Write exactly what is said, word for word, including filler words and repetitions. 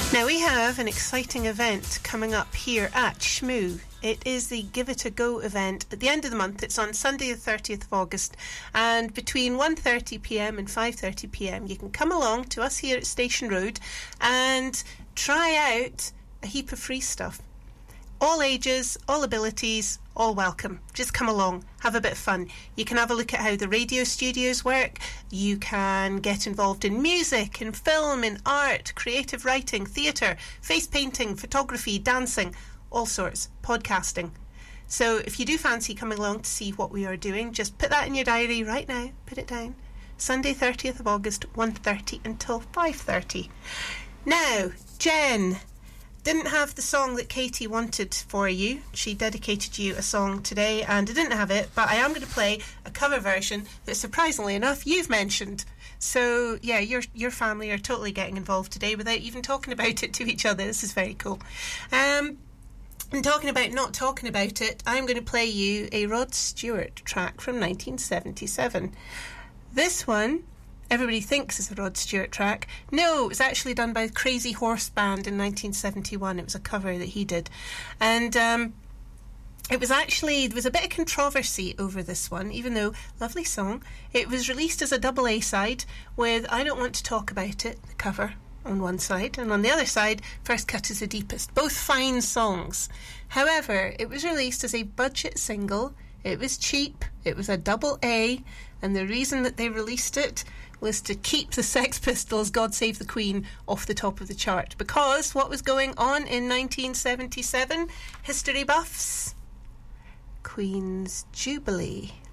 Now we have an exciting event coming up here at Shmoo. It is the Give It A Go event at the end of the month. It's on Sunday the thirtieth of August, and between one thirty p m and five thirty p m you can come along to us here at Station Road and try out a heap of free stuff. All ages, all abilities, all welcome. Just come along, have a bit of fun. You can have a look at how the radio studios work. You can get involved in music, in film, in art, creative writing, theatre, face painting, photography, dancing, all sorts, podcasting. So if you do fancy coming along to see what we are doing, just put that in your diary right now. Put it down. Sunday thirtieth of August, one thirty until five thirty. Now, Jen didn't have the song that Katie wanted for you. She dedicated you a song today and I didn't have it, but I am going to play a cover version that, surprisingly enough, you've mentioned. So yeah, your your family are totally getting involved today without even talking about it to each other. This is very cool. Um, and talking about not talking about it, I'm going to play you a Rod Stewart track from nineteen seventy-seven. This one, everybody thinks it's a Rod Stewart track. No, it was actually done by the Crazy Horse Band in nineteen seventy-one. It was a cover that he did. And um, it was actually, there was a bit of controversy over this one, even though, lovely song. It was released as a double A-side with I Don't Want to Talk About It, the cover, on one side. And on the other side, First Cut Is the Deepest. Both fine songs. However, it was released as a budget single. It was cheap. It was a double A. And the reason that they released it was to keep the Sex Pistols' God Save the Queen off the top of the chart. Because what was going on in nineteen seventy-seven? History buffs. Queen's Jubilee.